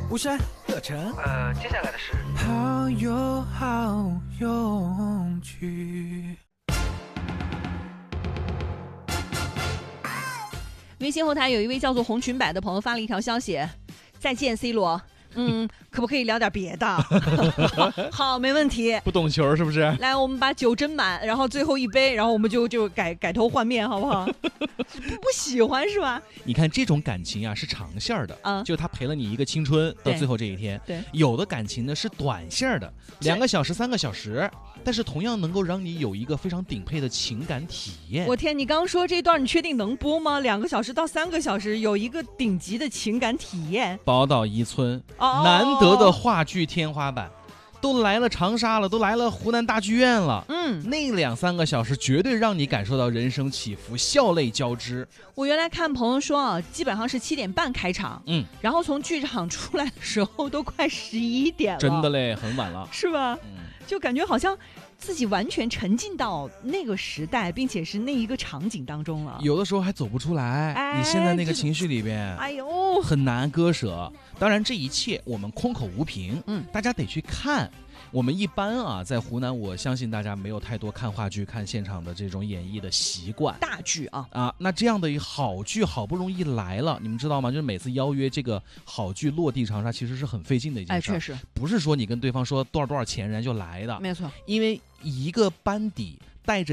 巫山乐成， 接下来的是好有好勇气。 微信后台有一位叫做红裙摆的朋友发了一条消息：再见 C 罗。可不可以聊点别的？好，没问题。 不懂球是不是？ 来，我们把酒斟满，然后最后一杯，然后我们就改头换面，好不好？不喜欢是吧？ 你看这种感情啊是长线的，就他陪了你一个青春到最后这一天。 对， 有的感情呢是短线的，2个小时、3个小时，但是同样能够让你有一个非常顶配的情感体验。 我天，你刚刚说这段你确定能播吗？2个小时到3个小时有一个顶级的情感体验。 宝岛一村。难得的话剧天花板，都来了长沙了，都来了湖南大剧院了。那2、3个小时绝对让你感受到人生起伏，笑泪交织。 我原来看朋友说啊，基本上是7点半开场，然后从剧场出来的时候都快11点了， 真的嘞，很晚了， 是吧？就感觉好像自己完全沉浸到那个时代，并且是那一个场景当中了。 有的时候还走不出来，你现在那个情绪里边， 哎呦， 很难割舍。当然，这一切我们空口无凭，大家得去看。我们一般啊，在湖南，我相信大家没有太多看话剧、看现场的这种演绎的习惯。 大剧那这样的一个好剧好不容易来了，你们知道吗？就是每次邀约这个好剧落地长沙，其实是很费劲的一件事。 确实不是说你跟对方说多少钱人家就来的， 没错， 因为一个班底带着